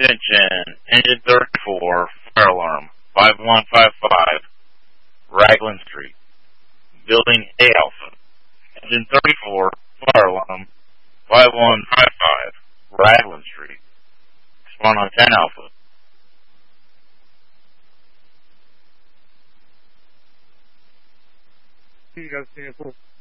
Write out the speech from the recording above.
Attention, Engine 34, fire alarm, 5155, Raglan Street, Building A Alpha. Engine 34, fire alarm, 5155, Raglan Street. Respond on 10 Alpha. You guys see it?